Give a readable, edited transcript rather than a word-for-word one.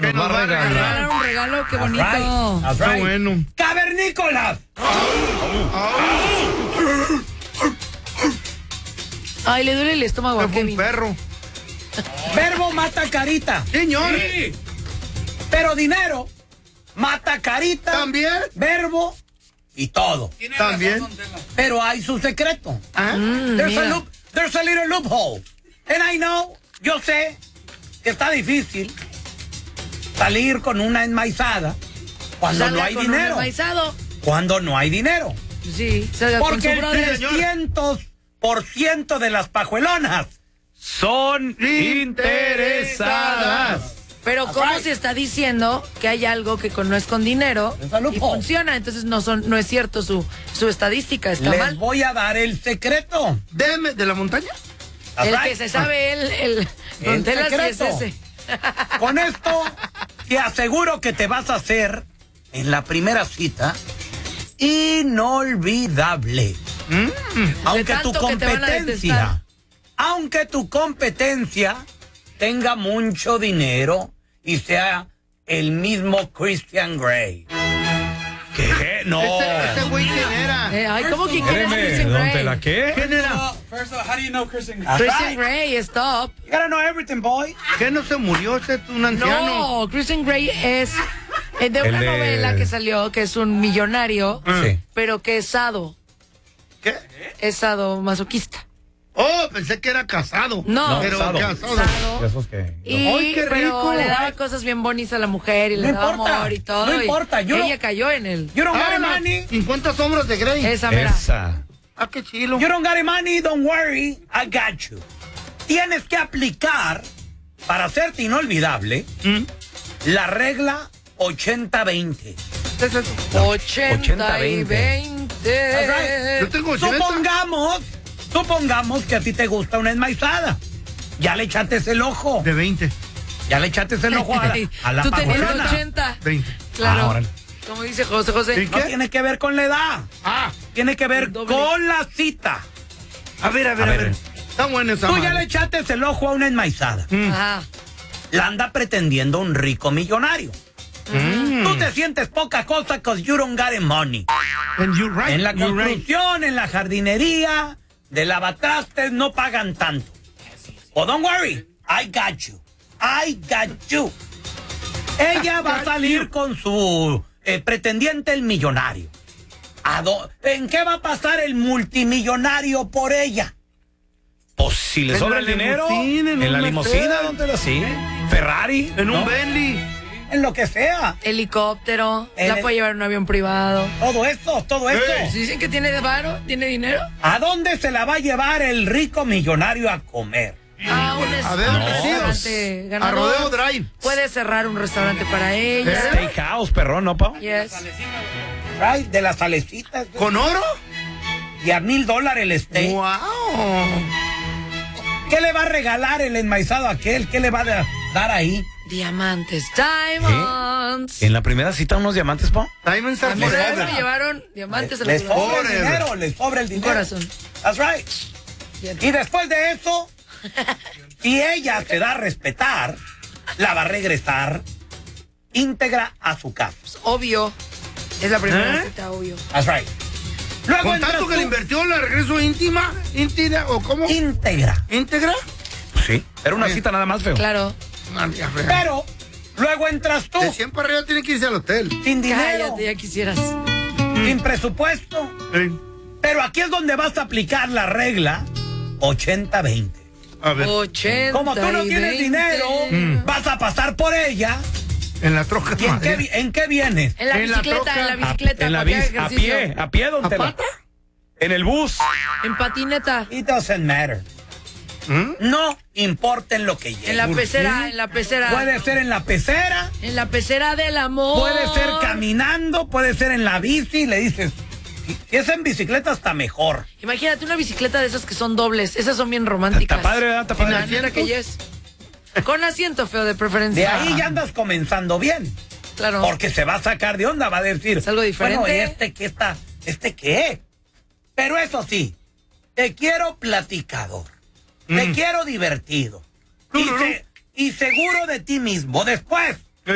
nos va a regalar un regalo, qué bonito. That's right. Bueno. ¡Cavernícolas! Ay, le duele el estómago a Fue un Kevin. perro. Verbo mata carita. Señor. Sí. Pero dinero mata carita. También. Verbo y todo. También. Pero hay su secreto. Mira. There's a little loophole. And I know, yo sé que está difícil salir con una enmaizada cuando Salga no hay con dinero. un enmaizado. Cuando no hay dinero. Sí, salga con Porque su el brother. 300% de las pajuelonas Son interesadas. Pero ¿cómo se está diciendo que hay algo que no es con dinero y funciona? Entonces no es cierto su estadística, está les mal. voy a dar el secreto. ¿De la montaña? El que se sabe el Don Tela sí es secreto. ese. Con esto te aseguro que te vas a hacer en la primera cita inolvidable. Aunque tu tanto que te van a detestar. aunque tu competencia tenga mucho dinero y sea el mismo Christian Grey. ¿Qué? No. Ese güey, ¿quién era? Ay, ¿cómo que quién es Espérame, Christian ¿Don Grey? Tela qué? ¿Quién era? First of all, how do you know Christian Grey? Christian Grey, stop. You gotta know everything, boy. ¿Qué no se murió? Ese es un anciano. No, Christian Grey es de El una de- novela que salió, que es un millonario, Sí. pero que es sado. ¿Qué? Es sadomasoquista. Oh, pensé que era casado. No, pero sado. casado. Sado. Esos que... ¡Ay, qué rico! Pero le daba cosas bien bonitas a la mujer y le No daba importa, amor y todo. no y importa, yo ella no- cayó en él. You don't got Ah, money. 50 sombras de Grey. Esa mera. Esa. Ah, qué chilo. You don't got money, don't worry, I got you. Tienes que aplicar, para hacerte inolvidable, la regla 80-20. ¿Qué es eso? 80 y 20. That's right. Yo tengo 80. Supongamos que a ti te gusta una enmaizada. Ya le echaste el ojo. De 20. Ya le echaste el ojo a la Tú tenías pajolona. 80. 20. Claro. órale. Como dice José. ¿Y No qué? tiene que ver con la edad. Ah, Tiene que ver Doble. con la cita. a ver. A ver. Está buena esa Tú ya madre. le echaste el ojo a una enmaizada. Ajá. La anda pretendiendo un rico millonario. Tú te sientes poca cosa because you don't got money. And you're right. En la you're right. construcción, en la jardinería, de lavatrastes no pagan tanto. Oh, don't worry, I got you. I got you. Ella va a salir con su pretendiente, el millonario. ¿En qué va a pasar el multimillonario por ella? Pues si le En sobra la el dinero, limusina, en en la un limusina, Mercedes. ¿dónde la sigue? Ferrari. En un ¿no? Bentley. En lo que sea. Helicóptero. En La el- puede llevar en un avión privado. Todo esto. Si dicen que tiene de varo, tiene dinero. ¿A dónde se la va a llevar el rico millonario a comer? Ah, un A ver, restaurante A ganador. Rodeo Drive. Puede cerrar un restaurante para ella. Steakhouse, perrón, ¿no, Pau? Yes. Right, de las salecitas. ¿Con oro? Y a $1,000 el steak. ¡Wow! ¿Qué le va a regalar el enmaizado a aquel? ¿Qué le va a dar ahí? Diamantes. Diamonds. En la primera cita unos diamantes, Pau. Diamonds are A mi bebé forever. me llevaron diamantes a la Les sobra el Forever. dinero, les sobra el Un dinero. corazón. That's right. Y después de eso, si ella se da a respetar, la va a regresar íntegra a su casa. Obvio. Es la primera ¿Eh? cita, obvio. That's right. Luego ¿Con entras tanto que tú, le invirtió, la regreso íntima? ¿Íntegra o cómo? íntegra. ¿Íntegra? Sí. Era una cita nada más, feo. Claro. María fea. Pero luego entras tú, De 100 para arriba tiene que irse al hotel. sin dinero, Cállate, ya quisieras. sin presupuesto. Pero aquí es donde vas a aplicar la regla 80-20. A ver, 80 Como tú no y tienes 20. dinero, vas a pasar por ella. en la troca. ¿Y madre. en qué vienes? En la En la bicicleta, troca. en la bicicleta. En la para que haga bici, a ejercicio. pie, ¿dónde ¿A la? pata? En el bus. En patineta. It doesn't matter. No importa en lo que llegue. En la pecera, en la pecera. Puede ser en la pecera, En la pecera del amor. puede ser caminando, puede ser en la bici. Le dices, si es en bicicleta, está mejor. Imagínate una bicicleta de esas que son dobles. Esas son bien románticas. Está padre, ¿verdad? Está padre. La neta que yes. Con asiento feo de De preferencia. ahí ya andas comenzando bien. Claro. Porque se va a sacar de onda, va a decir. Es algo diferente. Bueno, ¿y qué está? ¿Este qué? Pero eso sí, te quiero platicador. Te quiero divertido. Y seguro de ti mismo. Después,